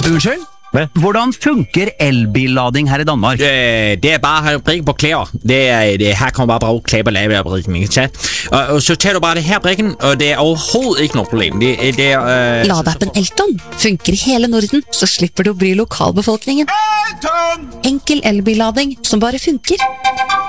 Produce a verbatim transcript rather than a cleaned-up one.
Unnskyld? Hvad? Hvordan funker elbillading her i Danmark? Øh, det er bare at have brikken på klæder. Det er, det, her kommer bare bruge klæder på lavebrikken, ikke sant? Og, og så tager du bare det her brikken, og det er overhovedet ikke noe problem. Det, det er... Øh... Ladeappen Elton funker i hele Norden, så slipper du å bry lokalbefolkningen. Enkel elbillading som bare funker.